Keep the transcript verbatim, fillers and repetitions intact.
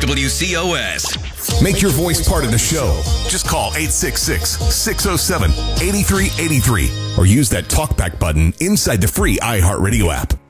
W C O S. Make your voice part of the show. Just call eight six six, six oh seven, eight three eight three or use that talkback button inside the free iHeartRadio app.